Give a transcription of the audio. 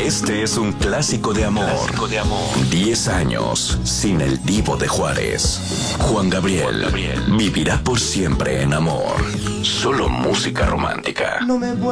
Este es un clásico de amor. 10 años sin el Divo de Juárez. Juan Gabriel vivirá por siempre en amor. Solo música romántica. No me